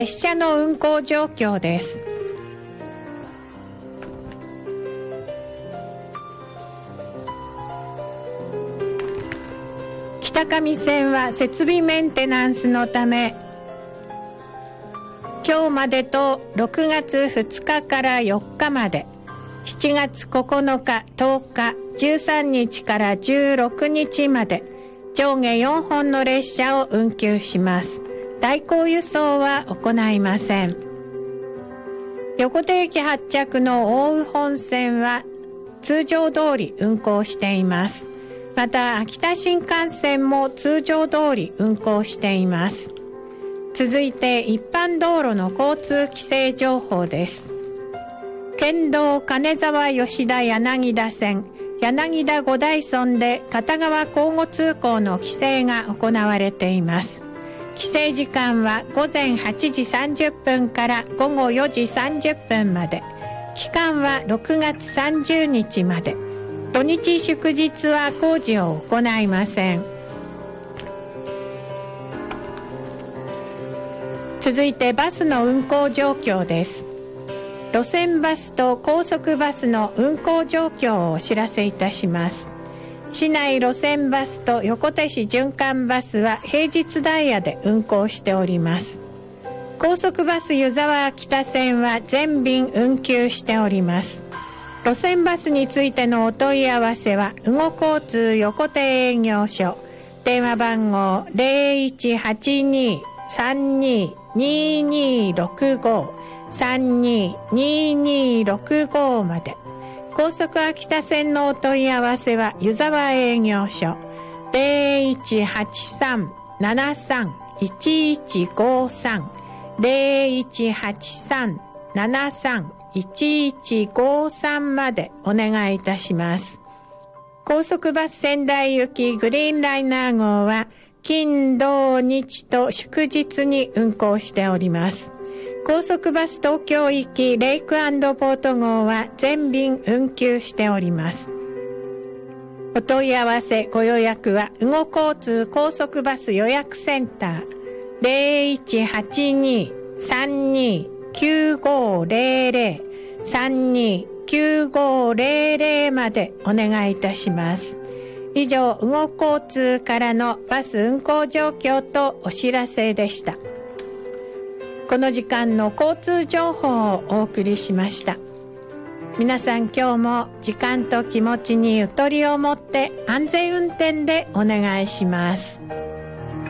列車の運行状況です。北上線は設備メンテナンスのため今日までと6月2日から4日まで、7月9日、10日、13日から16日まで上下4本の列車を運休します。代行輸送は行いません。横手駅発着の奥羽本線は通常通り運行しています。また秋田新幹線も通常通り運行しています。続いて一般道路の交通規制情報です。県道金沢吉田柳田線柳田五大村で片側交互通行の規制が行われています。規制時間は午前8時30分から午後4時30分まで、期間は6月30日まで。土日祝日は工事を行いません。続いてバスの運行状況です。路線バスと高速バスの運行状況をお知らせいたします。市内路線バスと横手市循環バスは平日ダイヤで運行しております。高速バス湯沢秋田線は全便運休しております。路線バスについてのお問い合わせは羽後交通横手営業所、電話番号 0182-322265 322265まで。高速秋田線のお問い合わせは湯沢営業所 0183-73-1153 0183-73-1153までお願いいたします。高速バス仙台行きグリーンライナー号は金土日と祝日に運行しております。高速バス東京行きレイク&ポート号は全便運休しております。お問い合わせご予約は羽後交通高速バス予約センター 0182-32-9500 32-9500までお願いいたします。以上、羽後交通からのバス運行状況とお知らせでした。この時間の交通情報をお送りしました。皆さん今日も時間と気持ちにゆとりを持って安全運転でお願いします。